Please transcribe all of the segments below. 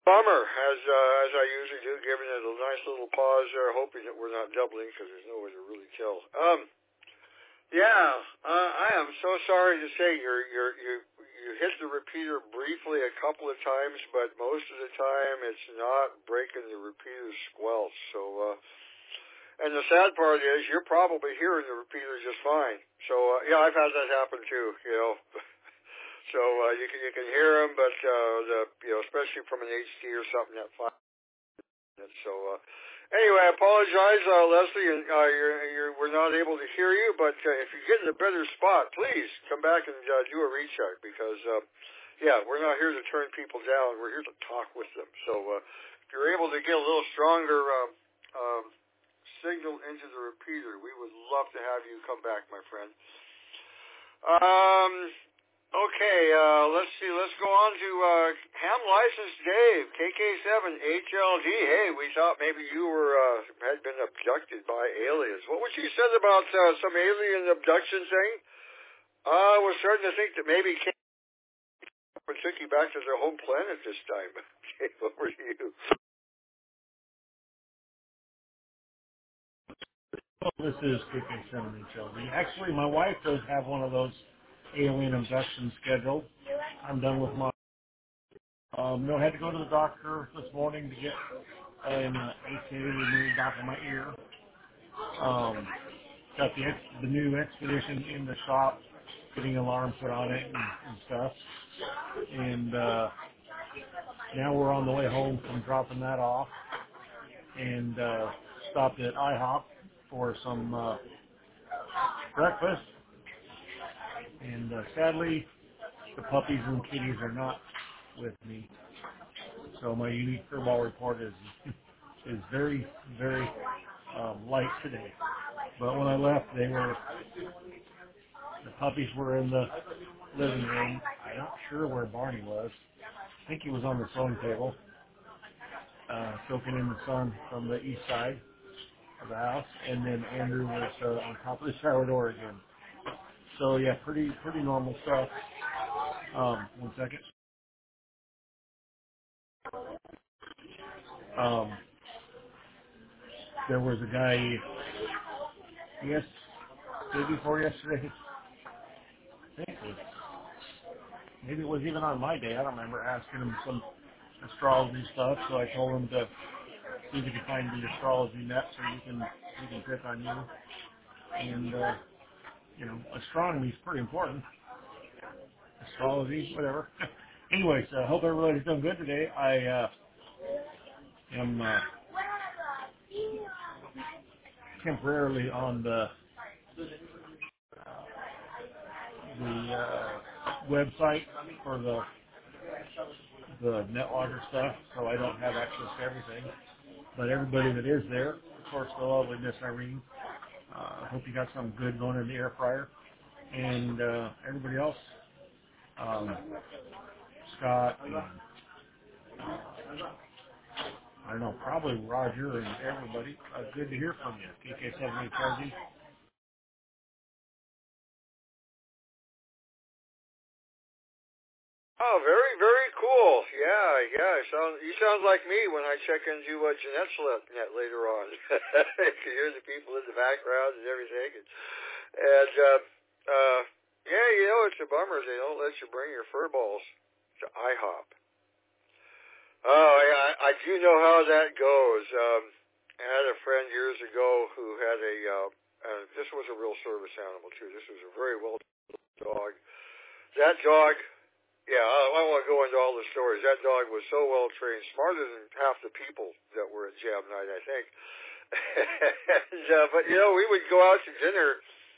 Bummer, as I usually do, giving it a nice little pause there, hoping that we're not doubling because there's no way to really tell. I am so sorry to say you hit the repeater briefly a couple of times, but most of the time it's not breaking the repeater squelch. So, and the sad part is you're probably hearing the repeater just fine. So, I've had that happen too. So you can hear them, but especially from an HD or something that fine. So anyway, I apologize, Leslie, and we're not able to hear you. But if you get in a better spot, please come back and do a reach out because we're not here to turn people down. We're here to talk with them. So if you're able to get a little stronger signal into the repeater, we would love to have you come back, my friend. Okay, let's see. Let's go on to Ham License Dave, KK7HLD. Hey, we thought maybe you had been abducted by aliens. What was you said about some alien abduction thing? I was starting to think that maybe Cameron took you back to their home planet this time. Okay, over to you. Well, this is KK7HLD. Actually, my wife does have one of those alien abductions scheduled. I'm done with my. No, had to go to the doctor this morning to get an AK removed off of my ear. Got the new Expedition in the shop, getting alarms put on it and stuff. And now we're on the way home from dropping that off, and stopped at IHOP for some breakfast. And sadly, the puppies and kitties are not with me. So my unique furball report is very, very light today. But when I left, the puppies were in the living room. I'm not sure where Barney was. I think he was on the sewing table, soaking in the sun from the east side of the house. And then Andrew was on top of the shower door again. So yeah, pretty normal stuff. One second. There was a guy, day before yesterday. I think maybe it was even on my day. I don't remember asking him some astrology stuff. So I told him to see if he could find the astrology net so he can pick on you. And astronomy is pretty important. Astrology, whatever. Anyways, I hope everybody's doing good today. I am temporarily on the website for the NetLogger stuff, so I don't have access to everything. But everybody that is there, of course, the lovely Miss Irene. I hope you got something good going in the air fryer. And everybody else, Scott, and, I don't know, probably Roger and everybody. Good to hear from you, KK7HRD. Oh, very, very cool. Yeah. You sound like me when I check into Jeanette's net later on. You can hear the people in the background and everything. And it's a bummer they don't let you bring your fur balls to IHOP. Oh, yeah, I do know how that goes. I had a friend years ago who had this was a real service animal too. This was a very well dog. That dog. Yeah, I don't want to go into all the stories. That dog was so well trained, smarter than half the people that were at Jam Night, I think. But we would go out to dinner.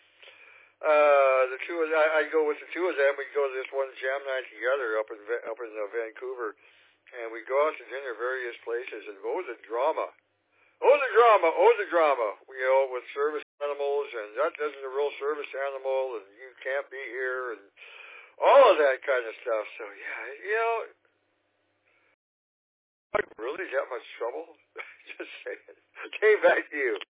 I'd go with the two of them. We'd go to this one Jam Night together up in Vancouver, and we'd go out to dinner various places. And the drama! The drama! With service animals, and that isn't a real service animal, and you can't be here, and all of that kind of stuff. So, really that much trouble? Just saying. Okay, back to you.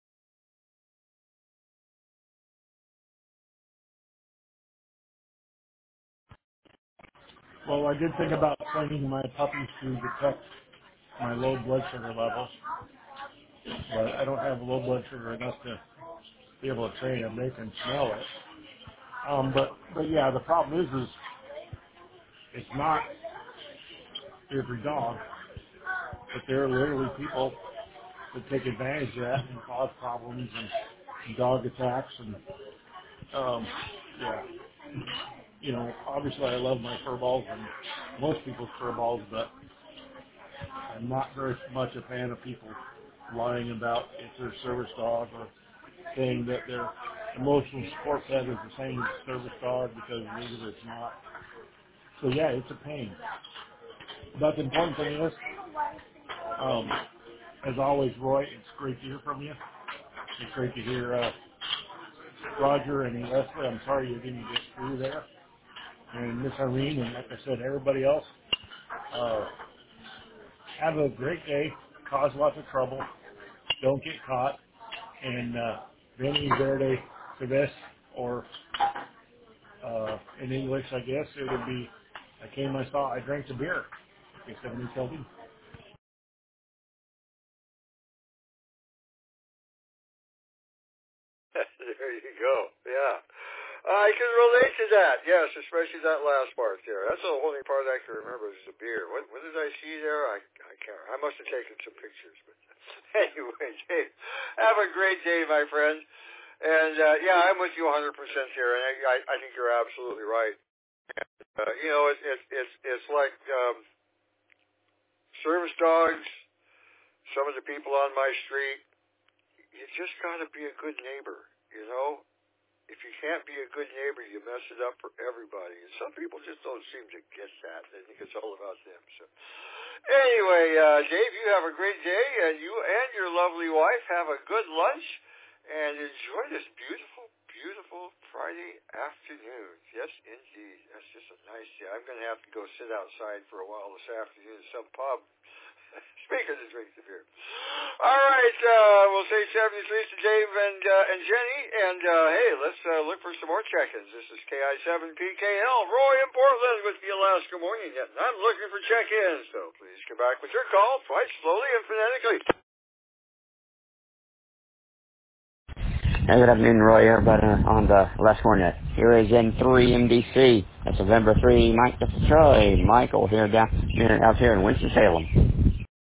Well, I did think about sending my puppies to the text my low blood sugar levels, but I don't have low blood sugar enough to be able to train them. They can smell it. But yeah, the problem is it's not every dog, but there are literally people that take advantage of that and cause problems and dog attacks and yeah. You know, obviously I love my fur balls and most people's fur balls, but I'm not very much a fan of people lying about it's their service dog or saying that their emotional support pet is the same as a service dog because really it's not. So yeah, it's a pain. But the important thing is, um, as always, Roy, it's great to hear from you. It's great to hear Roger and Leslie. I'm sorry you didn't get through there. And Miss Irene, and like I said, everybody else, uh, have a great day. Cause lots of trouble. Don't get caught. And Benny Verde Cervez, or in English, I guess, it would be, I came, I saw, I drank the beer. Okay, 70. There you go. Yeah. I can relate to that. Yes, especially that last part there. That's the only part I can remember is the beer. What did I see there? I can't. I must have taken some pictures. But anyway, Dave, have a great day, my friend. And yeah, I'm with you 100% here, and I think you're absolutely right. You know, it's like service dogs. Some of the people on my street. You just got to be a good neighbor. You know, if you can't be a good neighbor, you mess it up for everybody. And some people just don't seem to get that. They think it's all about them. So anyway, Dave, you have a great day, and you and your lovely wife have a good lunch, and enjoy this beautiful, beautiful Friday afternoon. Yes, indeed. That's just a nice day. I'm going to have to go sit outside for a while this afternoon in some pub. Speaking to drink the beer. All right, we'll say 73 to Dave and Jenny, and hey, let's look for some more check-ins. This is KI7PKL, Roy in Portland with the Alaska Morning Net. I'm looking for check-ins, so please come back with your call twice slowly and phonetically. Hey, good afternoon, Roy. Everybody on the Alaska Morning Net. Here is N3MDC. That's November 3, Mike. This is Troy. Michael here out here in Winston-Salem.